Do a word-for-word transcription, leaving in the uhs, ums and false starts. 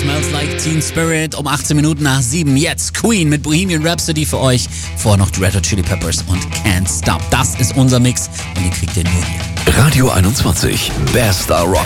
Smells Like Teen Spirit um achtzehn Minuten nach sieben. Jetzt Queen mit Bohemian Rhapsody für euch. Vorher noch die Red Hot Chili Peppers und Can't Stop. Das ist unser Mix und den kriegt ihr nur hier. Radio einundzwanzig, Best Rock.